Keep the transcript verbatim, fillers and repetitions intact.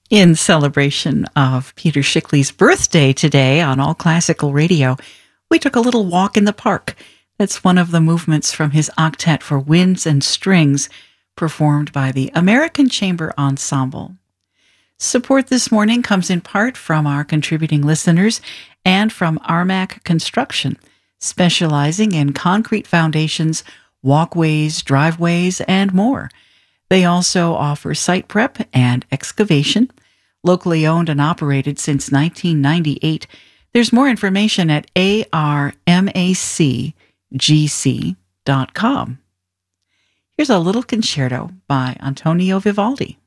In celebration of Peter Schickli's birthday today on All Classical Radio, we took a little walk in the park. That's one of the movements from his octet for winds and strings, performed by the American Chamber Ensemble. Support this morning comes in part from our contributing listeners and from Armac Construction, specializing in concrete foundations, walkways, driveways, and more. They also offer site prep and excavation. Locally owned and operated since nineteen ninety-eight. There's more information at a r m a c g c dot com. Here's a little concerto by Antonio Vivaldi.